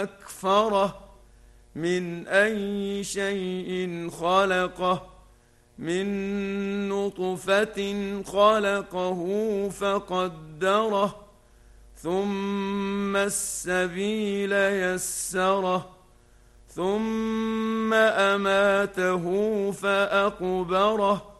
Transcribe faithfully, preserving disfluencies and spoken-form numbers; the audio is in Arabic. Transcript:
فأكفره من أي شيء خلقه من نطفة خلقه فقدره ثم السبيل يسره ثم أماته فأقبره